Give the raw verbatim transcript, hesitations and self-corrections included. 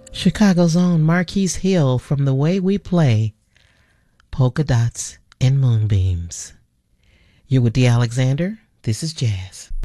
Chicago's own Marquise Hill from The Way We Play, Polka Dots and Moonbeams. You're with Dee Alexander. This is Jazz.